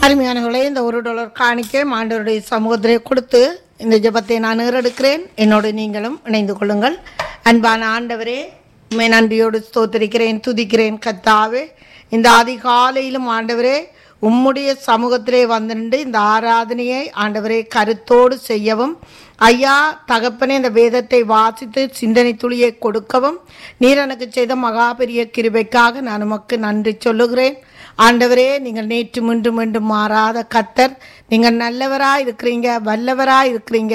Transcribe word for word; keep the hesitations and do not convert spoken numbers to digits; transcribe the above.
அருமையானவர்களே, இந்த ஒரு டாலர் காணிக்கை ஆண்டவருடைய சமூகத்திலே கொடுத்து இந்த ஜெபத்தை நான் ஏறெடுக்கிறேன். என்னோடு நீங்களும் இணைந்து கொள்ளுங்கள். அன்பான ஆண்டவரே, உம்மை நன்றியோடு ஸ்தோத்திரிக்கிறேன், துதிக்கிறேன். கர்த்தாவே, இந்த அதிகாலையிலும் ஆண்டவரே உம்முடைய சமூகத்திலே வந்து இந்த ஆராதனையை ஆண்டவரே கருத்தோடு செய்யவும், ஐயா தகப்பனே இந்த வேதத்தை வாசித்து சிந்தனை துளியை கொடுக்கவும் நீர் எனக்கு செய்த மகா பெரிய கிருபைக்காக நான் உமக்கு நன்றி சொல்லுகிறேன். ஆண்டவரே, நீங்கள் நேற்று மீண்டும் மீண்டும் மாறாத கர்த்தர். நீங்கள் நல்லவராய் இருக்கிறீங்க, வல்லவராய் இருக்கிறீங்க.